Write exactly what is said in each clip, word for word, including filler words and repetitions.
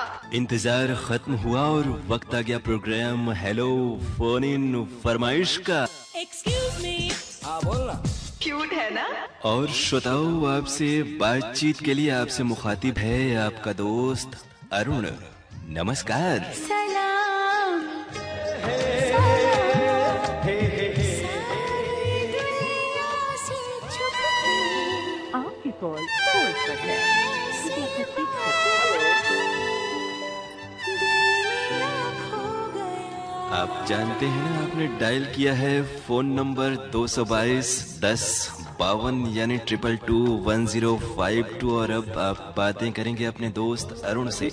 इंतजार खत्म हुआ और वक्त आ गया प्रोग्राम हेलो फोन इन फरमाइश का। Excuse me. हाँ बोलना। क्यूट है ना। और श्रोताओं, आपसे बातचीत के लिए आपसे मुखातिब है आपका दोस्त अरुण। नमस्कार। सलाम आपकी कॉल होल्ड पर है। आप जानते हैं ना, आपने डायल किया है फोन नंबर दो सौ बाईस दस बावन यानी triple two one zero five to और अब आप बातें करेंगे अपने दोस्त अरुण से।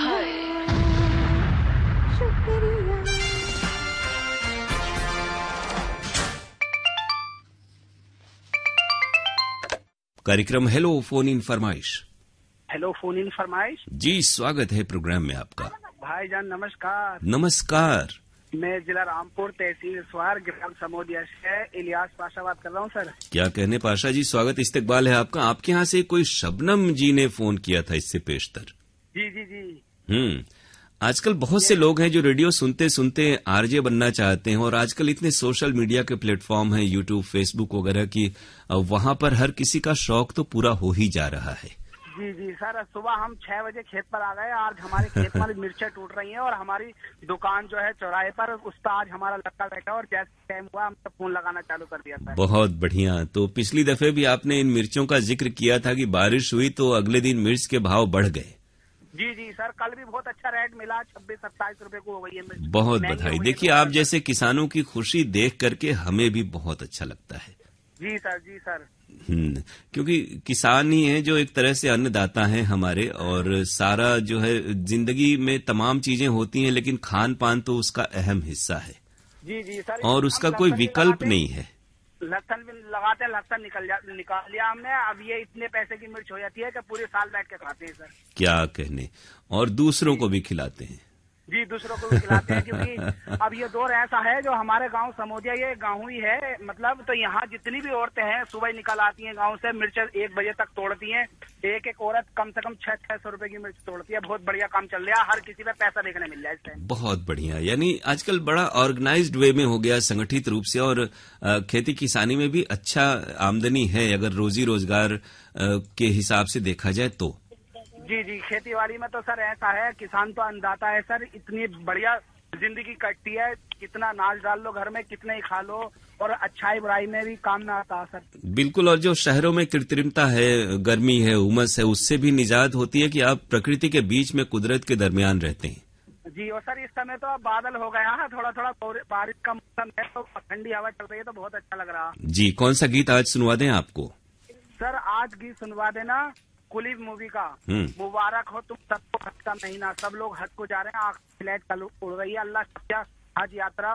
कार्यक्रम हेलो फोन इन फरमाइश। हेलो फोन इन फरमाइश। जी, स्वागत है प्रोग्राम में आपका। भाईजान नमस्कार। नमस्कार। मैं जिला रामपुर तहसील स्वार ग्राम समोदिया से इलियास पाशा बात कर रहा हूँ सर। क्या कहने पाशा जी, स्वागत इस्तकबाल है आपका। आपके यहाँ से कोई शबनम जी ने फोन किया था इससे पेशतर। जी जी जी। हम्म आजकल बहुत से लोग हैं जो रेडियो सुनते सुनते आरजे बनना चाहते हैं और आजकल इतने सोशल मीडिया के प्लेटफॉर्म हैं, यूट्यूब फेसबुक वगैरह की, वहां पर हर किसी का शौक तो पूरा हो ही जा रहा है। जी जी सर, सुबह हम छह बजे खेत पर आ गए। आज हमारे खेत में मिर्चें टूट रही हैं और हमारी दुकान जो है चौराहे पर, उस पर आज हमारा लड़का बैठा और जैसे टाइम हुआ हम तो फोन लगाना चालू कर दिया सर। बहुत बढ़िया। तो पिछली दफे भी आपने इन मिर्चों का जिक्र किया था कि बारिश हुई तो अगले दिन मिर्च के भाव बढ़ गए। जी जी सर, कल भी बहुत अच्छा रेट मिला, छब्बीस सत्ताईस रूपए को हो गई है मिर्च। बहुत बधाई। देखिए, आप जैसे किसानों की खुशी देख करके हमें भी बहुत अच्छा लगता है। जी सर जी सर। हम्म क्योंकि किसान ही है जो एक तरह से अन्नदाता है हमारे, और सारा जो है जिंदगी में तमाम चीजें होती हैं लेकिन खान पान तो उसका अहम हिस्सा है। जी जी सर। और उसका कोई विकल्प नहीं है। लहसुन भी लगाते हैं, लहसुन निकल जा निकाल लिया हमने। अब ये इतने पैसे की मिर्च हो जाती है कि पूरे साल बैठ के खाते हैं सर। क्या कहने, और दूसरों को भी खिलाते हैं। जी, दूसरों को भी खिलाते हैं क्योंकि अब ये दौर ऐसा है जो हमारे गांव समोदिया ये गांव ही है, मतलब तो यहाँ जितनी भी औरतें हैं सुबह निकल आती हैं गांव से, मिर्च एक बजे तक तोड़ती हैं। एक एक औरत कम से कम छह छह सौ रुपए की मिर्च तोड़ती है। बहुत बढ़िया काम चल रहा है, हर किसी पे पैसा देखने मिल जाए इस टाइम। बहुत बढ़िया। यानी आजकल बड़ा ऑर्गेनाइज्ड वे में हो गया, संगठित रूप से, और खेती किसानी में भी अच्छा आमदनी है अगर रोजी रोजगार के हिसाब से देखा जाए तो। जी जी, खेती बाड़ी में तो सर ऐसा है, किसान तो अन्नदाता है सर। इतनी बढ़िया जिंदगी कटती है, कितना अनाज डाल लो घर में, कितने ही खा लो, और अच्छाई बुराई में भी काम में आता है सर। बिल्कुल। और जो शहरों में कृत्रिमता है, गर्मी है, उमस है, उससे भी निजात होती है कि आप प्रकृति के बीच में, कुदरत के दरमियान रहते हैं। जी, और सर इस समय तो अब बादल हो गया है, थोड़ा थोड़ा बारिश का मौसम है, तो ठंडी हवा चल रही है, तो बहुत अच्छा लग रहा है। जी, कौन सा गीत आज सुनवा दें आपको? सर आज गीत सुनवा देना कुलीब मूवी का, मुबारक हो तुम सबको हज का महीना। सब लोग हज को जा रहे हैं, आँख फ्लैट चालू उड़ रही है। अल्लाह सबका हज यात्रा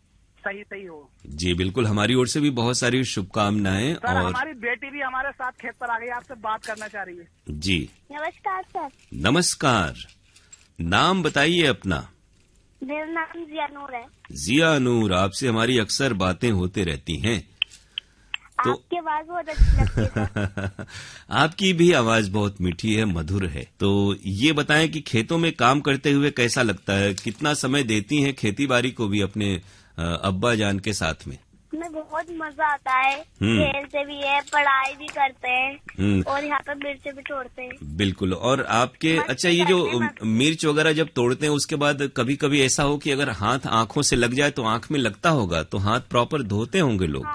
सही सही हो। जी बिल्कुल, हमारी ओर से भी बहुत सारी शुभकामनाएं। सर और हमारी बेटी भी हमारे साथ खेत पर आ गई, आपसे बात करना चाह रही है। जी नमस्कार सर। नमस्कार। नाम बताइए अपना। मेरा नाम जिया नूर है। जिया नूर, आपसे हमारी अक्सर बातें होते रहती हैं। तो आपकी आवाज बहुत अच्छी लगती है। आपकी भी आवाज बहुत मीठी है, मधुर है। तो ये बताएं कि खेतों में काम करते हुए कैसा लगता है? कितना समय देती हैं खेती बाड़ी को भी अपने अब्बा जान के साथ में? हमें बहुत मजा आता है, खेलते भी है, पढ़ाई भी करते हैं, और यहाँ पे मिर्च भी तोड़ते हैं। बिल्कुल। और आपके, अच्छा, ये जो मिर्च वगैरह जब तोड़ते हैं उसके बाद कभी कभी ऐसा हो कि अगर हाथ आंखों से लग जाए तो आंख में लगता होगा, तो हाथ प्रॉपर धोते होंगे लोग?